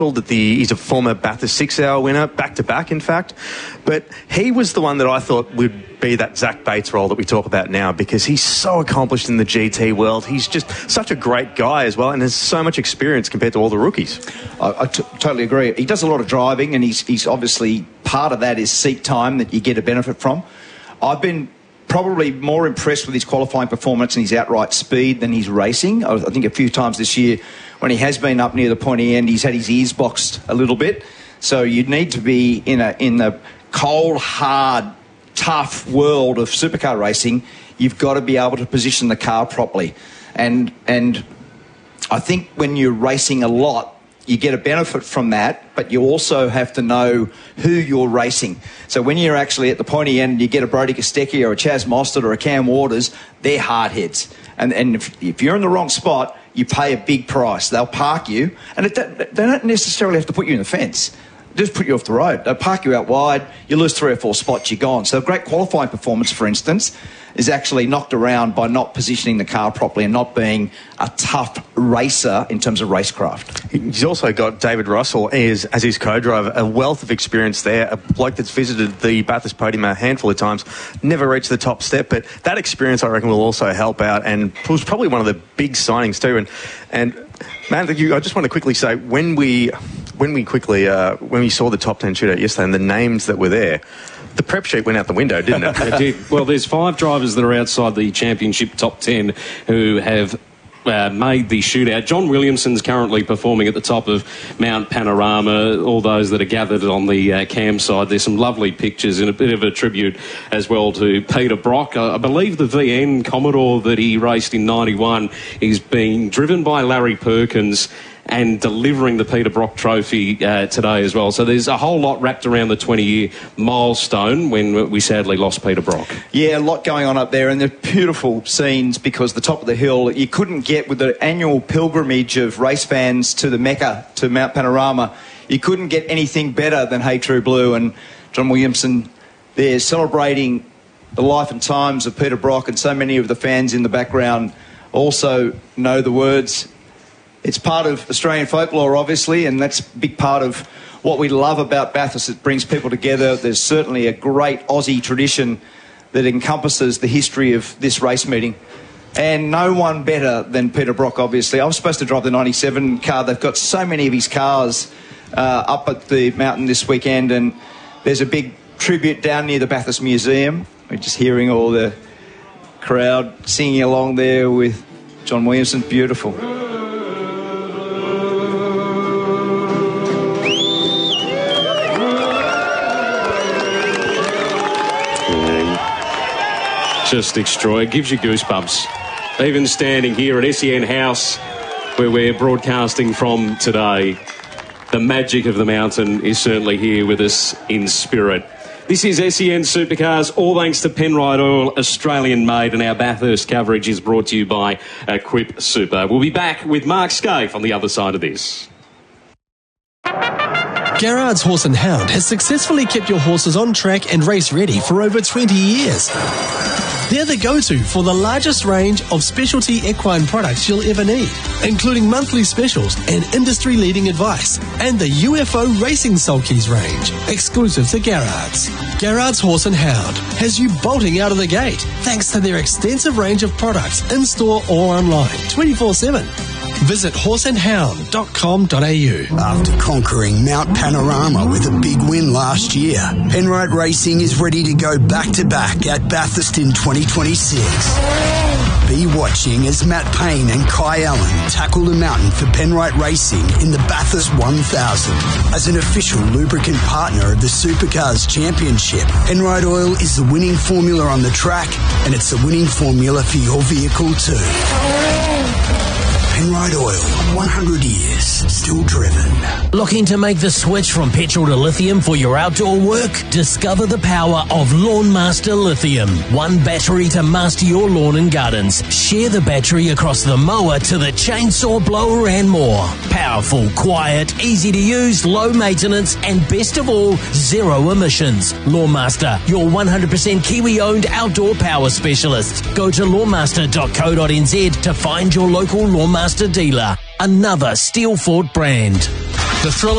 that he's a former Bathurst 6-hour winner, back-to-back, in fact. But he was the one that I thought would be that Zach Bates role that we talk about now, because he's so accomplished in the GT world. He's just such a great guy as well, and has so much experience compared to all the rookies. I totally agree. He does a lot of driving, and he's obviously, part of that is seat time that you get a benefit from. I've been probably more impressed with his qualifying performance and his outright speed than his racing. I think a few times this year when he has been up near the pointy end, he's had his ears boxed a little bit. So you'd need to be in the cold, hard, tough world of supercar racing. You've got to be able to position the car properly. And I think when you're racing a lot, you get a benefit from that, but you also have to know who you're racing. So when you're actually at the pointy end, you get a Brody Kostecki or a Chaz Mostert or a Cam Waters, they're hardheads. And if you're in the wrong spot, you pay a big price. They'll park you, and they don't necessarily have to put you in the fence. Just put you off the road. They'll park you out wide, you lose 3 or 4 spots, you're gone. So a great qualifying performance, for instance, is actually knocked around by not positioning the car properly and not being a tough racer in terms of racecraft. He's also got David Russell as his co-driver, a wealth of experience there, a bloke that's visited the Bathurst podium a handful of times, never reached the top step, but that experience, I reckon, will also help out, and was probably one of the big signings too. And man, I just want to quickly say, when we saw the top 10 shootout yesterday and the names that were there, the prep sheet went out the window, didn't it? It did. Well, there's 5 drivers that are outside the championship top 10 who have made the shootout. John Williamson's currently performing at the top of Mount Panorama. All those that are gathered on the cam side, there's some lovely pictures and a bit of a tribute as well to Peter Brock. I believe the VN Commodore that he raced in 91 is being driven by Larry Perkins and delivering the Peter Brock Trophy today as well. So there's a whole lot wrapped around the 20-year milestone when we sadly lost Peter Brock. Yeah, a lot going on up there, and they're beautiful scenes because the top of the hill, you couldn't get with the annual pilgrimage of race fans to the Mecca, to Mount Panorama, you couldn't get anything better than Hey True Blue, and John Williamson there celebrating the life and times of Peter Brock, and so many of the fans in the background also know the words. It's part of Australian folklore, obviously, and that's a big part of what we love about Bathurst. It brings people together. There's certainly a great Aussie tradition that encompasses the history of this race meeting. And no one better than Peter Brock, obviously. I was supposed to drive the 97 car. They've got so many of his cars up at the mountain this weekend, and there's a big tribute down near the Bathurst Museum. We're just hearing all the crowd singing along there with John Williamson. Beautiful. Just extraordinary. It gives you goosebumps. Even standing here at SEN House, where we're broadcasting from today, the magic of the mountain is certainly here with us in spirit. This is SEN Supercars, all thanks to Penrite Oil, Australian made, and our Bathurst coverage is brought to you by Equip Super. We'll be back with Mark Scaife on the other side of this. Garrard's Horse and Hound has successfully kept your horses on track and race ready for over 20 years. They're the go-to for the largest range of specialty equine products you'll ever need, including monthly specials and industry-leading advice, and the UFO Racing Sulkies range, exclusive to Garrard's. Garrard's Horse and Hound has you bolting out of the gate, thanks to their extensive range of products in-store or online, 24/7. Visit horseandhound.com.au. After conquering Mount Panorama with a big win last year, Penrite Racing is ready to go back-to-back at Bathurst in 2026. Be watching as Matt Payne and Kai Allen tackle the mountain for Penrite Racing in the Bathurst 1000. As an official lubricant partner of the Supercars Championship, Penrite Oil is the winning formula on the track, and it's the winning formula for your vehicle too. Penrite Oil, 100 years, still driven. Looking to make the switch from petrol to lithium for your outdoor work? Discover the power of Lawn Master Lithium. One battery to master your lawn and gardens. Share the battery across the mower to the chainsaw blower and more. Powerful, quiet, easy to use, low maintenance, and best of all, zero emissions. Lawn Master, your 100% Kiwi-owned outdoor power specialist. Go to lawnmaster.co.nz to find your local Lawn Master dealer. Another Steelfort brand. The thrill